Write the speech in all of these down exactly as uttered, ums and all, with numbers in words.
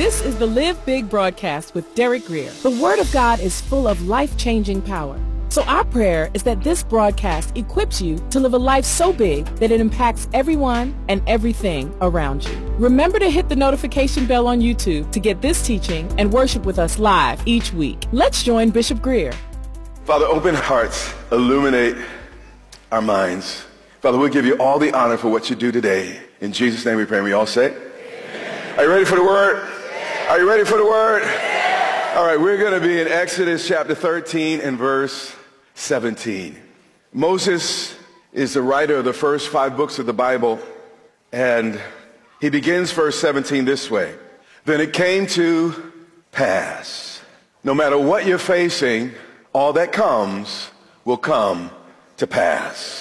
This is the Live Big broadcast with Derek Grier. The Word of God is full of life-changing power. So our prayer is that this broadcast equips you to live a life so big that it impacts everyone and everything around you. Remember to hit the notification bell on YouTube to get this teaching and worship with us live each week. Let's join Bishop Grier. Father, open hearts, illuminate our minds. Father, we'll give you all the honor for what you do today. In Jesus' name we pray, and we all say, amen. Are you ready for the word? Yeah. Are you ready for the word? Yeah. All right, we're going to be in Exodus chapter thirteen and verse seventeen. Moses is the writer of the first five books of the Bible, and he begins verse seventeen this way. Then it came to pass, no matter what you're facing, all that comes will come to pass.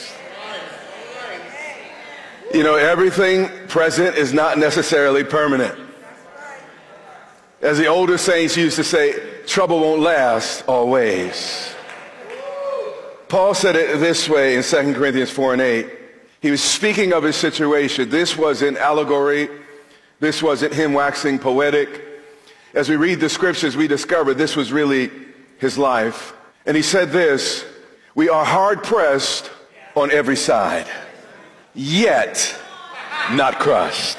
You know, everything present is not necessarily permanent. As the older saints used to say, trouble won't last always. Paul said it this way in Second Corinthians four and eight. He was speaking of his situation. This wasn't allegory. This wasn't him waxing poetic. As we read the scriptures, we discover this was really his life. And he said this, we are hard pressed on every side, yet not crushed.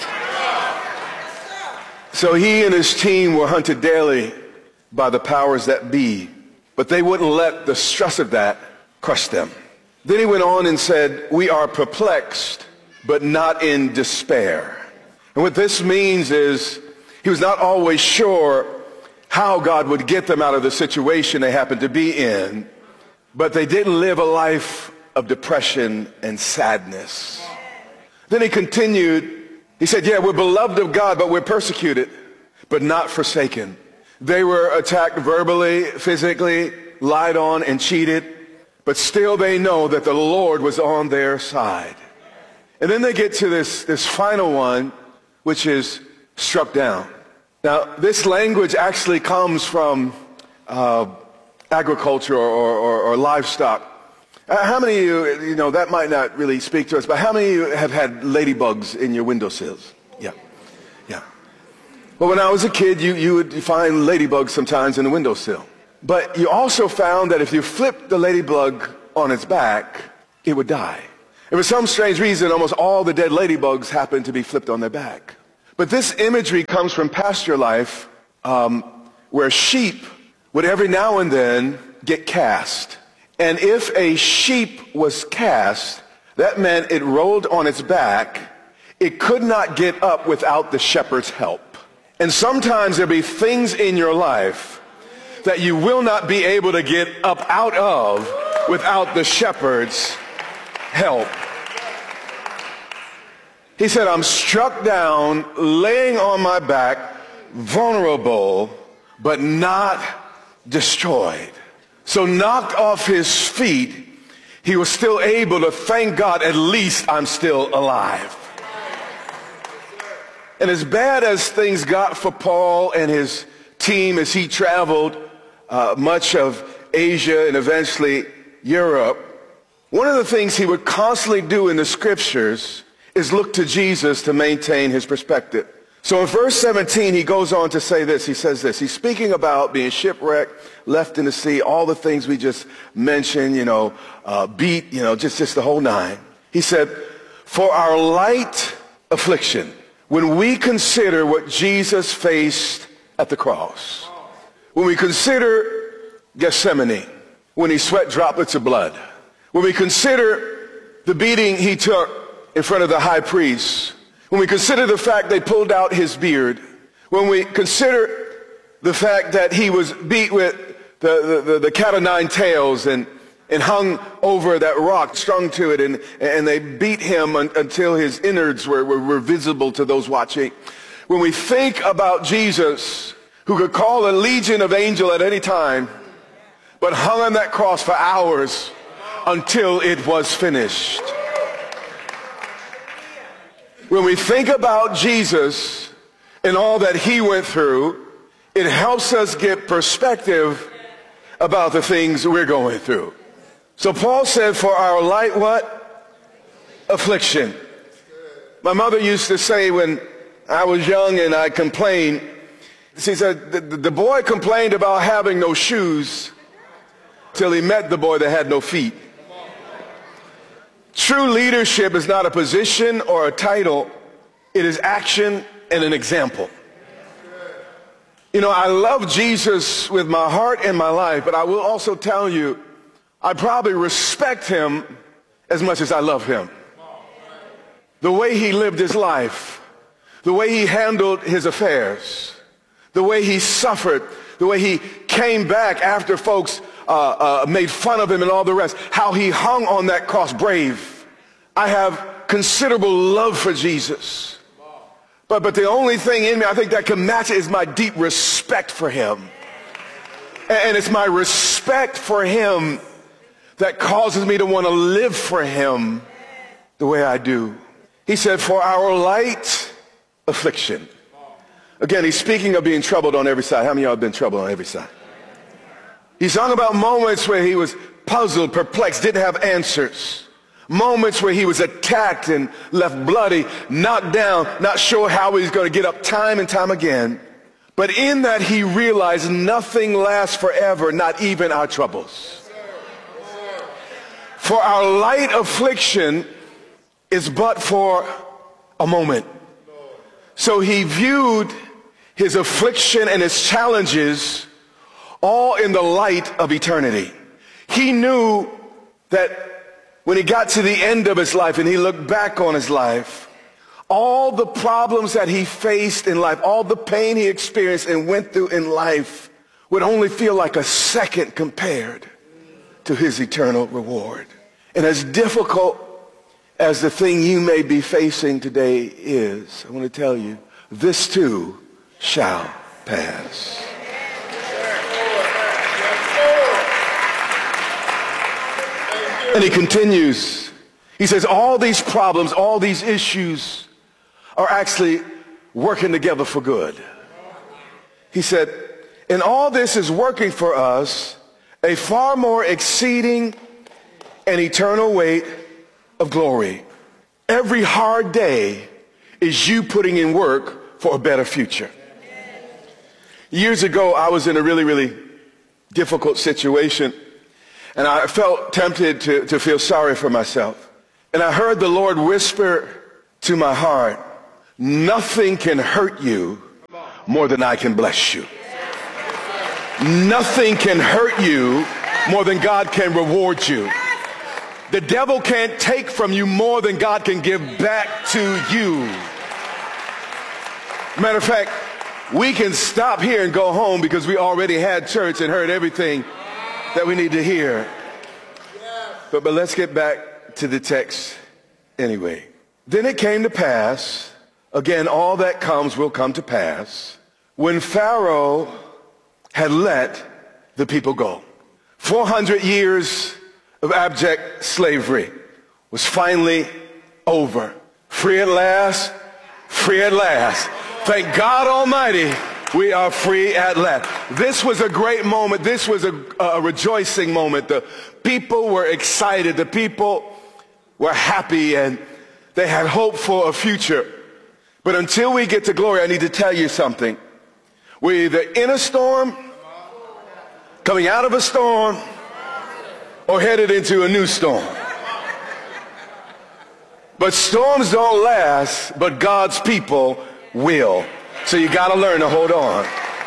So he and his team were hunted daily by the powers that be, but they wouldn't let the stress of that crush them. Then he went on and said, we are perplexed, but not in despair. And what this means is he was not always sure how God would get them out of the situation they happened to be in, but they didn't live a life of depression and sadness. Then he continued, he said, yeah, we're beloved of God, but we're persecuted, but not forsaken. They were attacked verbally, physically, lied on and cheated, but still they know that the Lord was on their side. And then they get to this, this final one, which is struck down. Now, this language actually comes from uh, agriculture or, or, or livestock. Uh, how many of you, you know, that might not really speak to us, but how many of you have had ladybugs in your windowsills? Yeah, yeah. Well, when I was a kid, you, you would find ladybugs sometimes in the windowsill. But you also found that if you flipped the ladybug on its back, it would die. And for some strange reason, almost all the dead ladybugs happened to be flipped on their back. But this imagery comes from pasture life, um, where sheep would every now and then get cast. And if a sheep was cast, that meant it rolled on its back. It could not get up without the shepherd's help. And sometimes there'll be things in your life that you will not be able to get up out of without the shepherd's help. He said, I'm struck down, laying on my back, vulnerable, but not destroyed. So knocked off his feet, he was still able to thank God, at least I'm still alive. And as bad as things got for Paul and his team as he traveled uh, much of Asia and eventually Europe, one of the things he would constantly do in the scriptures is look to Jesus to maintain his perspective. So in verse seventeen, he goes on to say this. He says this. He's speaking about being shipwrecked, left in the sea, all the things we just mentioned, you know, uh, beat, you know, just, just the whole nine. He said, for our light affliction, when we consider what Jesus faced at the cross, when we consider Gethsemane, when he sweat droplets of blood, when we consider the beating he took in front of the high priest, when we consider the fact they pulled out his beard, when we consider the fact that he was beat with the, the, the, the cat of nine tails and, and hung over that rock, strung to it, and, and they beat him un, until his innards were, were, were visible to those watching. When we think about Jesus, who could call a legion of angels at any time, but hung on that cross for hours until it was finished. When we think about Jesus and all that he went through, it helps us get perspective about the things we're going through. So Paul said, for our light what? Affliction. My mother used to say when I was young and I complained, She said the, the boy complained about having no shoes till he met the boy that had no feet. True leadership is not a position or a title. It is action and an example. You know, I love Jesus with my heart and my life, but I will also tell you, I probably respect him as much as I love him. The way he lived his life, the way he handled his affairs, the way he suffered, the way he came back after folks uh, uh, made fun of him and all the rest, how he hung on that cross brave. I have considerable love for Jesus. But, but the only thing in me I think that can match it is my deep respect for him. And, and it's my respect for him that causes me to want to live for him the way I do. He said, for our light affliction. Again, he's speaking of being troubled on every side. How many of y'all have been troubled on every side? He's talking about moments where he was puzzled, perplexed, didn't have answers. Moments where he was attacked and left bloody, knocked down, not sure how he was going to get up time and time again. But in that he realized nothing lasts forever, not even our troubles. For our light affliction is but for a moment. So he viewed his affliction and his challenges all in the light of eternity. He knew that when he got to the end of his life and he looked back on his life, all the problems that he faced in life, all the pain he experienced and went through in life would only feel like a second compared to his eternal reward. And as difficult as the thing you may be facing today is, I want to tell you, this too shall pass. And he continues. He says all these problems, all these issues are actually working together for good. He said, and all this is working for us a far more exceeding and eternal weight of glory. Every hard day is you putting in work for a better future. Years ago, I was in a really, really difficult situation. And I felt tempted to, to feel sorry for myself. And I heard the Lord whisper to my heart, nothing can hurt you more than I can bless you. Nothing can hurt you more than God can reward you. The devil can't take from you more than God can give back to you. Matter of fact, we can stop here and go home because we already had church and heard everything that we need to hear. But, but let's get back to the text anyway. Then it came to pass, again, all that comes will come to pass, when Pharaoh had let the people go. four hundred years of abject slavery was finally over. Free at last, free at last. Thank God Almighty, we are free at last. This was a great moment. This was a, a rejoicing moment. The people were excited. The people were happy and they had hope for a future. But until we get to glory, I need to tell you something. We're either in a storm, coming out of a storm, or headed into a new storm. But storms don't last, but God's people will. So you got to learn to hold on.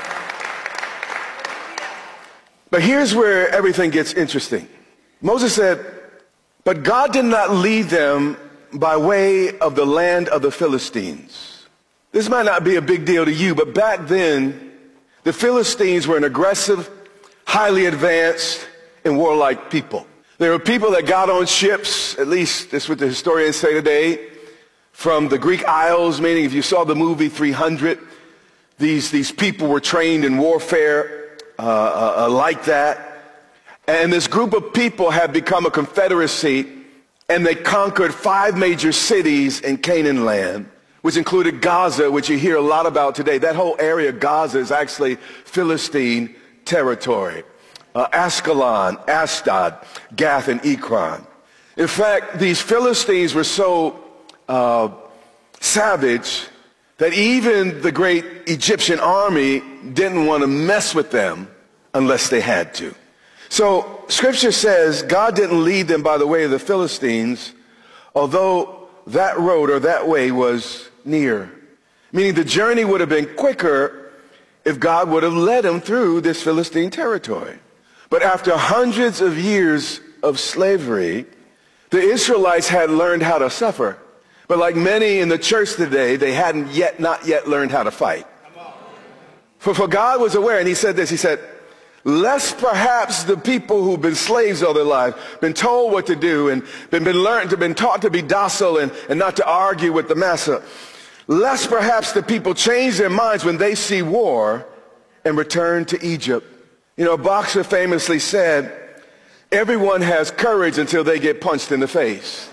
But here's where everything gets interesting. Moses said, but God did not lead them by way of the land of the Philistines. This might not be a big deal to you, but back then, the Philistines were an aggressive, highly advanced, and warlike people. They were people that got on ships, at least that's what the historians say today, from the Greek Isles, meaning if you saw the movie three hundred, these, these people were trained in warfare uh, uh, uh, like that. And this group of people had become a confederacy, and they conquered five major cities in Canaan land, which included Gaza, which you hear a lot about today. That whole area, Gaza, is actually Philistine territory. Uh, Ascalon, Ashdod, Gath, and Ekron. In fact, these Philistines were so uh, savage that even the great Egyptian army didn't want to mess with them unless they had to. So Scripture says God didn't lead them by the way of the Philistines, although that road or that way was near. Meaning the journey would have been quicker if God would have led them through this Philistine territory. But after hundreds of years of slavery, the Israelites had learned how to suffer. But like many in the church today, they hadn't yet, not yet learned how to fight. For, for God was aware, and he said this, he said, lest perhaps the people who've been slaves all their life, been told what to do and been, been learned, been taught to be docile and, and not to argue with the master, lest perhaps the people change their minds when they see war and return to Egypt. You know, a boxer famously said, everyone has courage until they get punched in the face.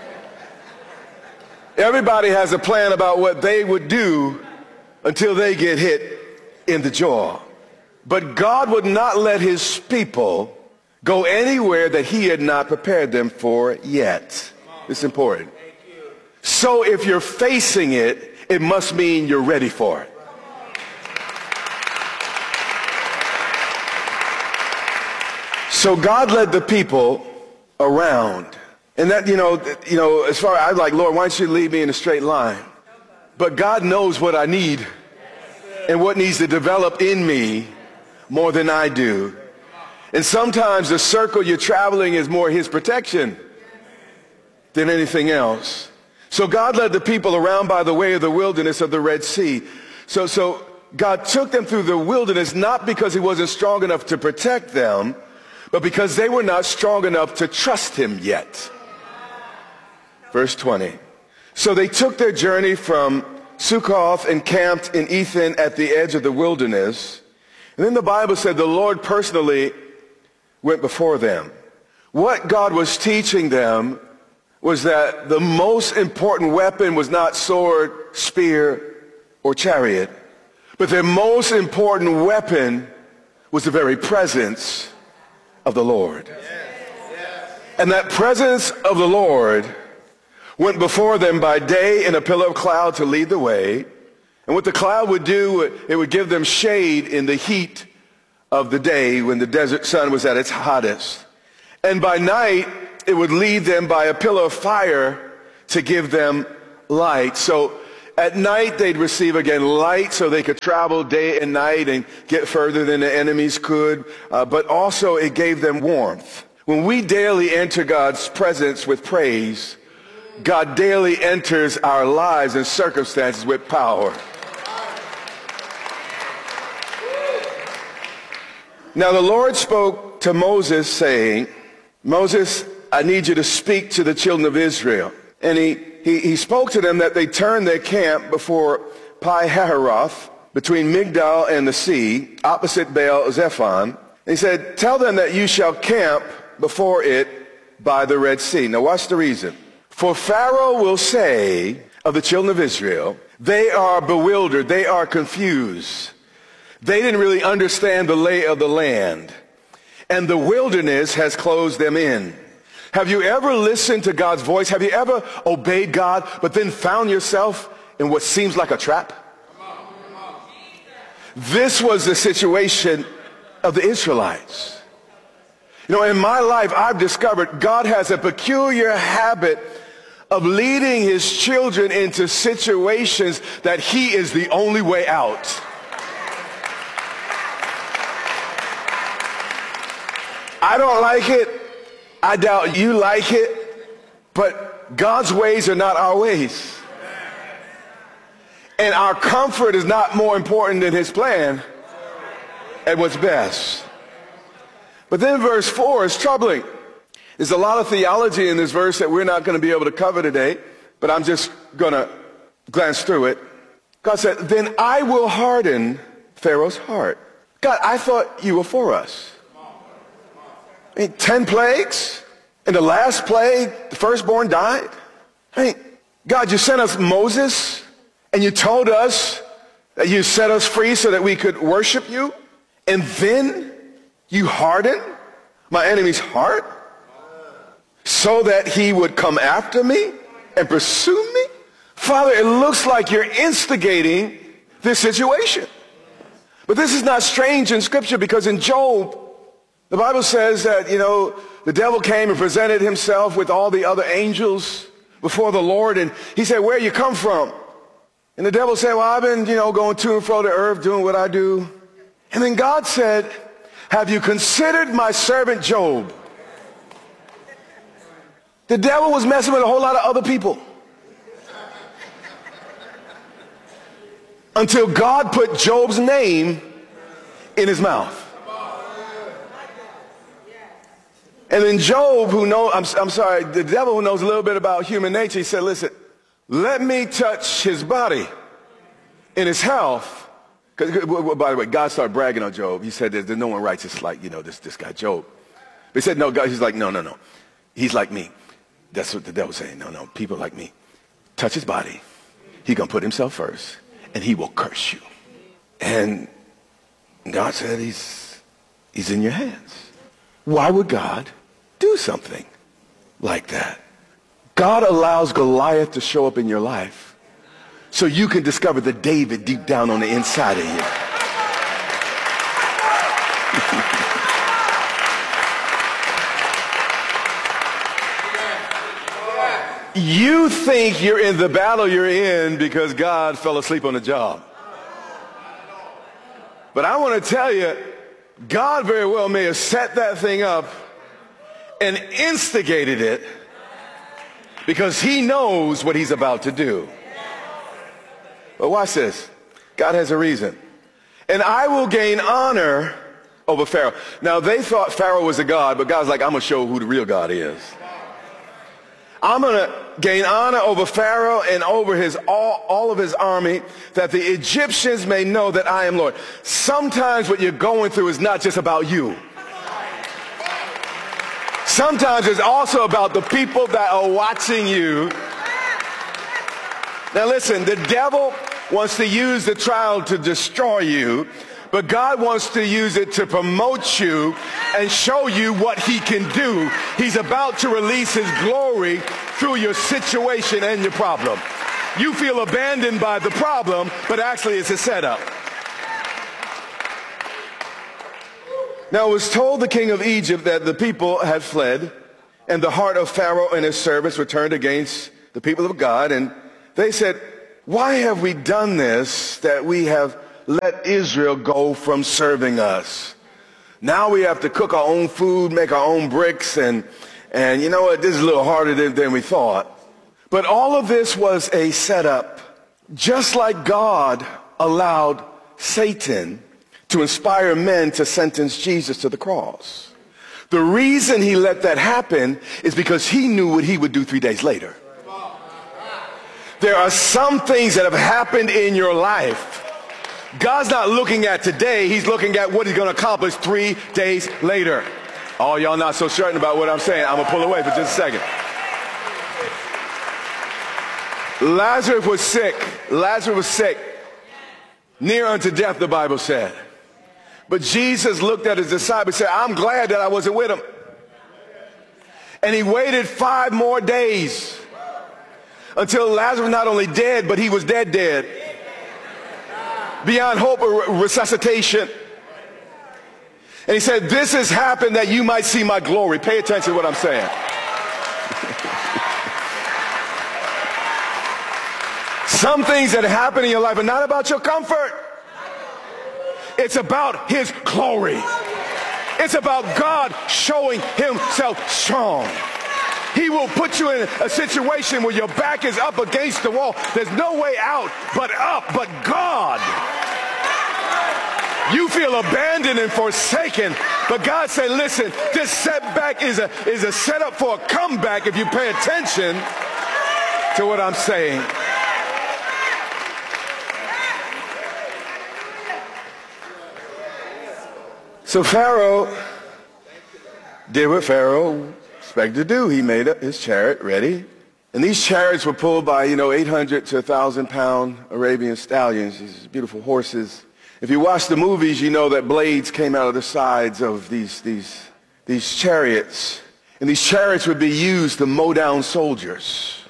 Everybody has a plan about what they would do until they get hit in the jaw. But God would not let his people go anywhere that he had not prepared them for yet. It's important. So if you're facing it, it must mean you're ready for it. So God led the people around. And that, you know, you know, as far as I was like, Lord, why don't you lead me in a straight line? But God knows what I need and what needs to develop in me more than I do. And sometimes the circle you're traveling is more his protection than anything else. So God led the people around by the way of the wilderness of the Red Sea. So, so God took them through the wilderness not because he wasn't strong enough to protect them, but because they were not strong enough to trust him yet. Verse twenty. So they took their journey from Succoth and camped in Ethan at the edge of the wilderness. And then the Bible said the Lord personally went before them. What God was teaching them was that the most important weapon was not sword, spear, or chariot, but their most important weapon was the very presence of the Lord. And that presence of the Lord went before them by day in a pillar of cloud to lead the way. And what the cloud would do, it would give them shade in the heat of the day when the desert sun was at its hottest. And by night, it would lead them by a pillar of fire to give them light. So at night, they'd receive again light so they could travel day and night and get further than the enemies could. Uh, but also it gave them warmth. When we daily enter God's presence with praise, God daily enters our lives and circumstances with power. Now the Lord spoke to Moses saying, Moses, I need you to speak to the children of Israel. And he, he, he spoke to them that they turn their camp before Pi-hahiroth, between Migdal and the sea, opposite Baal-zephon. And he said, tell them that you shall camp before it by the Red Sea. Now watch the reason. For Pharaoh will say of the children of Israel, they are bewildered, they are confused. They didn't really understand the lay of the land. And the wilderness has closed them in. Have you ever listened to God's voice? Have you ever obeyed God, but then found yourself in what seems like a trap? This was the situation of the Israelites. You know, in my life, I've discovered God has a peculiar habit of leading his children into situations that he is the only way out. I don't like it. I doubt you like it. But God's ways are not our ways. And our comfort is not more important than his plan and what's best. But then verse four is troubling. There's a lot of theology in this verse that we're not going to be able to cover today, but I'm just going to glance through it. God said, then I will harden Pharaoh's heart. God, I thought you were for us. I mean, ten plagues, and the last plague, the firstborn died. I mean, God, you sent us Moses, and you told us that you set us free so that we could worship you, and then you hardened my enemy's heart so that he would come after me and pursue me? Father, it looks like you're instigating this situation. But this is not strange in Scripture, because in Job, the Bible says that, you know, the devil came and presented himself with all the other angels before the Lord, and he said, where you come from? And the devil said, well, I've been, you know, going to and fro the earth, doing what I do. And then God said, have you considered my servant Job? The devil was messing with a whole lot of other people. Until God put Job's name in his mouth. And then Job, who knows, I'm, I'm sorry, the devil who knows a little bit about human nature, he said, listen, let me touch his body and his health. Because, by the way, God started bragging on Job. He said, there's no one righteous like, you know, this, this guy Job. But he said, no, God, he's like, no, no, no. He's like me. That's what the devil's saying. No, no, people like me. Touch his body. He's going to put himself first, and he will curse you. And God said, he's, he's in your hands. Why would God do something like that? God allows Goliath to show up in your life so you can discover the David deep down on the inside of you. You think you're in the battle you're in because God fell asleep on the job. But I want to tell you, God very well may have set that thing up and instigated it because he knows what he's about to do. But watch this. God has a reason. And I will gain honor over Pharaoh. Now, they thought Pharaoh was a god, but God's like, I'm going to show who the real God is. I'm going to gain honor over Pharaoh and over his all, all of his army, that the Egyptians may know that I am Lord. Sometimes what you're going through is not just about you. Sometimes it's also about the people that are watching you. Now listen, the devil wants to use the trial to destroy you, but God wants to use it to promote you and show you what he can do. He's about to release his glory through your situation and your problem. You feel abandoned by the problem, but actually it's a setup. Now it was told the king of Egypt that the people had fled, and the heart of Pharaoh and his servants were turned against the people of God. And they said, why have we done this, that we have let Israel go from serving us? Now we have to cook our own food, make our own bricks, and, and you know what, this is a little harder than, than we thought. But all of this was a setup, just like God allowed Satan to inspire men to sentence Jesus to the cross. The reason he let that happen is because he knew what he would do three days later. There are some things that have happened in your life. God's not looking at today, he's looking at what he's going to accomplish three days later. Oh, y'all not so certain about what I'm saying. I'm going to pull away for just a second. Lazarus was sick. Lazarus was sick. Near unto death, the Bible said. But Jesus looked at his disciples and said, I'm glad that I wasn't with him. And he waited five more days until Lazarus was not only dead, but he was dead dead. Beyond hope of resuscitation. And he said, this has happened that you might see my glory. Pay attention to what I'm saying. Some things that happen in your life are not about your comfort. It's about his glory. It's about God showing himself strong. He will put you in a situation where your back is up against the wall. There's no way out but up, but God. You feel abandoned and forsaken, but God said, listen, this setback is a, is a setup for a comeback if you pay attention to what I'm saying. So Pharaoh did what Pharaoh expected to do. He made his chariot ready. And these chariots were pulled by, you know, eight hundred to one thousand pound Arabian stallions, these beautiful horses. If you watch the movies, you know that blades came out of the sides of these, these, these chariots. And these chariots would be used to mow down soldiers.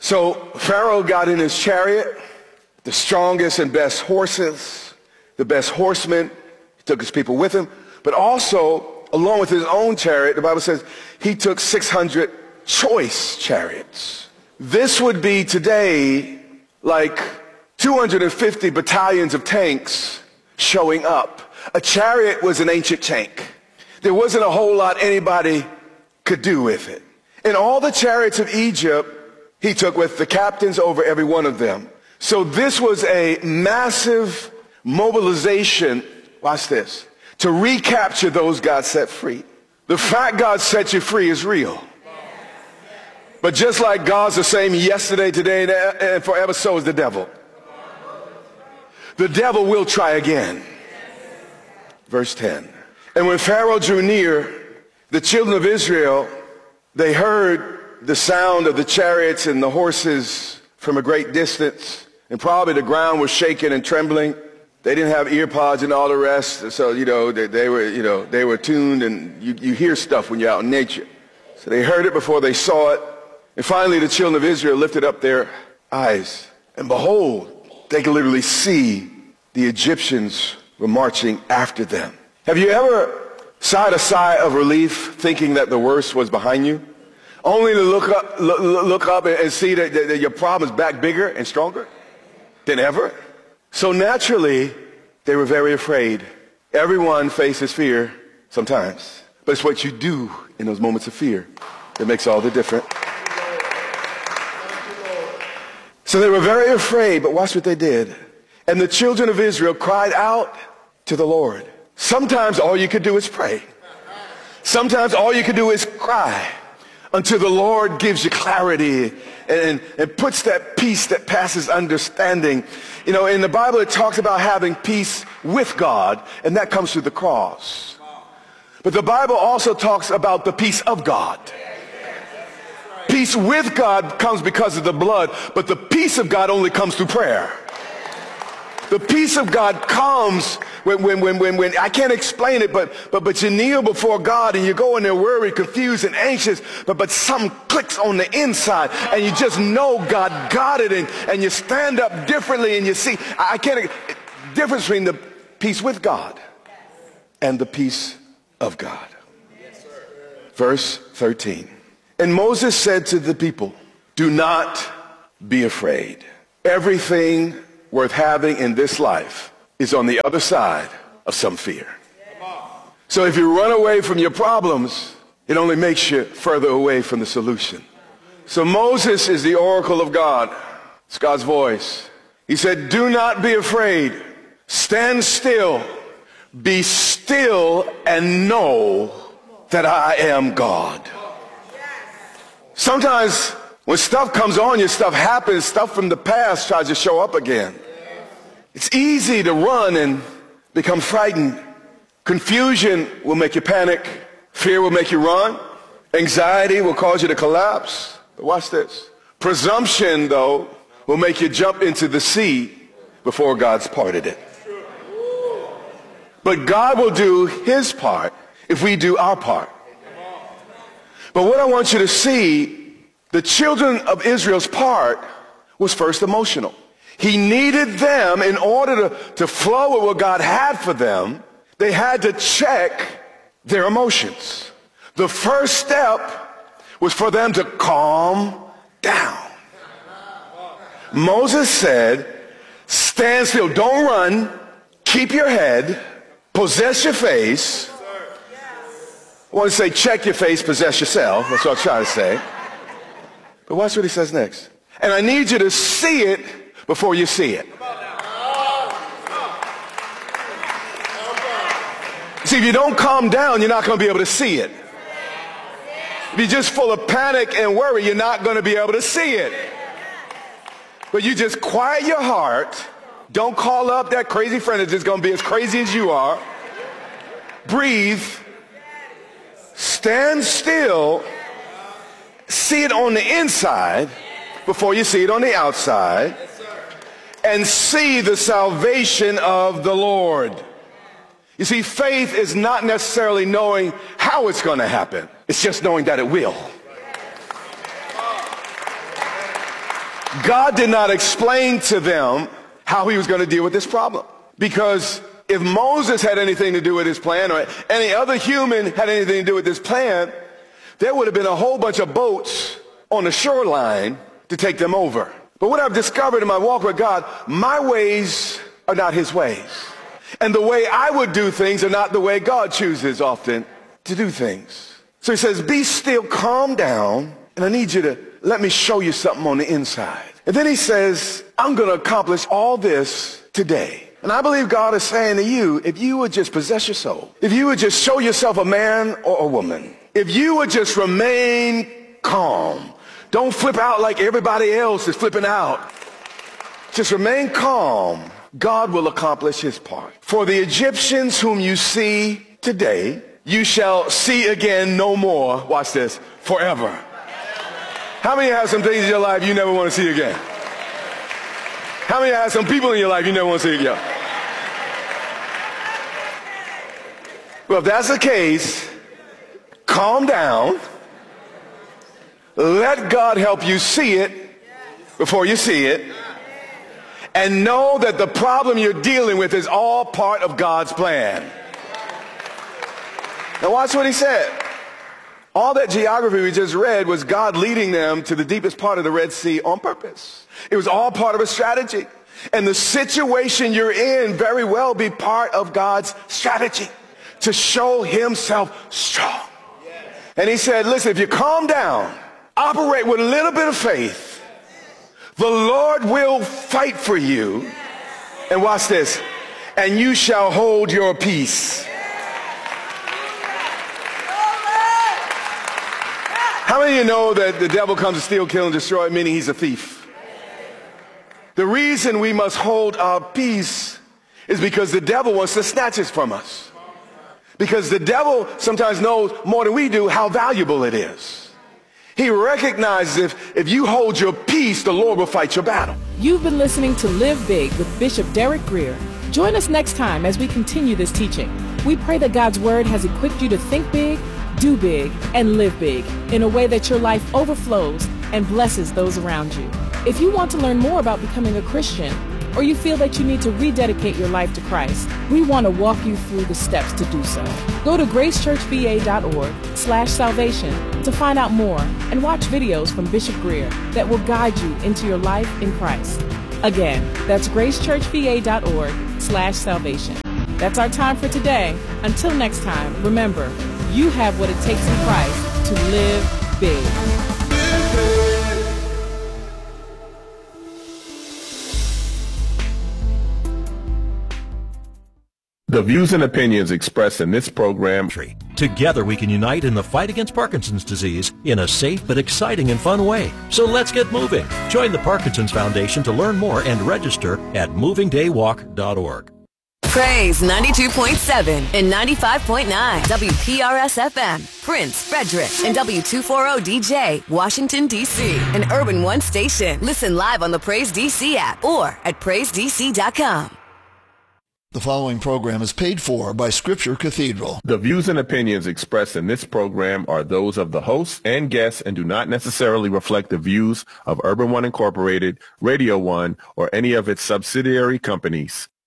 So Pharaoh got in his chariot, the strongest and best horses, the best horsemen. He took his people with him. But also, along with his own chariot, the Bible says he took six hundred choice chariots. This would be today like two hundred fifty battalions of tanks showing up. A chariot was an ancient tank. There wasn't a whole lot anybody could do with it. In all the chariots of Egypt, he took with the captains over every one of them. So this was a massive mobilization, watch this, to recapture those God set free. The fact God set you free is real. But just like God's the same yesterday, today, and forever, so is the devil. The devil will try again. Verse ten. And when Pharaoh drew near, the children of Israel, they heard the sound of the chariots and the horses from a great distance, and probably the ground was shaking and trembling. They didn't have ear pods and all the rest, so you know they, they were you know they were tuned, and you, you hear stuff when you're out in nature. So they heard it before they saw it, and finally the children of Israel lifted up their eyes, and behold, they could literally see the Egyptians were marching after them. Have you ever sighed a sigh of relief, thinking that the worst was behind you? Only to look up, look, look up and see that, that your problem is back bigger and stronger than ever. So naturally, they were very afraid. Everyone faces fear sometimes. But it's what you do in those moments of fear that makes all the difference. So they were very afraid, but watch what they did. And the children of Israel cried out to the Lord. Sometimes all you could do is pray. Sometimes all you could do is cry, until the Lord gives you clarity and, and puts that peace that passes understanding. You know, in the Bible it talks about having peace with God, and that comes through the cross. But the Bible also talks about the peace of God. Peace with God comes because of the blood, but the peace of God only comes through prayer. The peace of God comes when, when, when, when, when I can't explain it, but, but, but you kneel before God and you go in there worried, confused, and anxious, but, but something clicks on the inside and you just know God got it, and, and you stand up differently and you see, I can't, difference between the peace with God and the peace of God. Verse thirteen. And Moses said to the people, do not be afraid. Everything worth having in this life is on the other side of some fear. So if you run away from your problems, it only makes you further away from the solution. So Moses is the oracle of God. It's God's voice. He said, do not be afraid. Stand still. Be still and know that I am God. Sometimes when stuff comes on you, stuff happens, stuff from the past tries to show up again. It's easy to run and become frightened. Confusion will make you panic. Fear will make you run. Anxiety will cause you to collapse. But watch this. Presumption, though, will make you jump into the sea before God's parted it. But God will do his part if we do our part. But what I want you to see, the children of Israel's part was first emotional. He needed them in order to, to flow with what God had for them. They had to check their emotions. The first step was for them to calm down. Moses said, stand still, don't run, keep your head, possess your face. I want to say check your face, possess yourself. That's what I'm trying to say. But watch what he says next. And I need you to see it before you see it. See, if you don't calm down, you're not going to be able to see it. If you're just full of panic and worry, you're not going to be able to see it. But you just quiet your heart. Don't call up that crazy friend that's just going to be as crazy as you are. Breathe. Stand still. See it on the inside before you see it on the outside. And see the salvation of the Lord. You see, faith is not necessarily knowing how it's going to happen. It's just knowing that it will. God did not explain to them how he was going to deal with this problem. Because if Moses had anything to do with his plan, or any other human had anything to do with this plan, there would have been a whole bunch of boats on the shoreline to take them over. But what I've discovered in my walk with God, my ways are not his ways. And the way I would do things are not the way God chooses often to do things. So he says, be still, calm down, and I need you to let me show you something on the inside. And then he says, I'm going to accomplish all this today. And I believe God is saying to you, if you would just possess your soul, if you would just show yourself a man or a woman, if you would just remain calm, don't flip out like everybody else is flipping out. Just remain calm. God will accomplish his part. For the Egyptians whom you see today, you shall see again no more. Watch this. Forever. How many have some things in your life you never want to see again? How many have some people in your life you never want to see again? Well, if that's the case, calm down. Let God help you see it before you see it. And know that the problem you're dealing with is all part of God's plan. Now watch what he said. All that geography we just read was God leading them to the deepest part of the Red Sea on purpose. It was all part of a strategy. And the situation you're in very well be part of God's strategy to show himself strong. And he said, listen, if you calm down, operate with a little bit of faith, the Lord will fight for you. And watch this. And you shall hold your peace. How many of you know that the devil comes to steal, kill, and destroy, meaning he's a thief? The reason we must hold our peace is because the devil wants to snatch it from us. Because the devil sometimes knows more than we do how valuable it is. He recognizes if, if you hold your peace, the Lord will fight your battle. You've been listening to Live Big with Bishop Derek Grier. Join us next time as we continue this teaching. We pray that God's word has equipped you to think big, do big, and live big in a way that your life overflows and blesses those around you. If you want to learn more about becoming a Christian, or you feel that you need to rededicate your life to Christ, we want to walk you through the steps to do so. Go to gracechurchva.org slash salvation to find out more and watch videos from Bishop Grier that will guide you into your life in Christ. Again, that's gracechurchva.org slash salvation. That's our time for today. Until next time, remember, you have what it takes in Christ to live big. The views and opinions expressed in this program. Together we can unite in the fight against Parkinson's disease in a safe but exciting and fun way. So let's get moving. Join the Parkinson's Foundation to learn more and register at moving day walk dot org. Praise ninety-two point seven and ninety-five point nine W P R S F M, Prince, Frederick, and W two forty D J, Washington, D C, an Urban One station. Listen live on the Praise D C app or at praise d c dot com. The following program is paid for by Scripture Cathedral. The views and opinions expressed in this program are those of the hosts and guests and do not necessarily reflect the views of Urban One Incorporated, Radio One, or any of its subsidiary companies.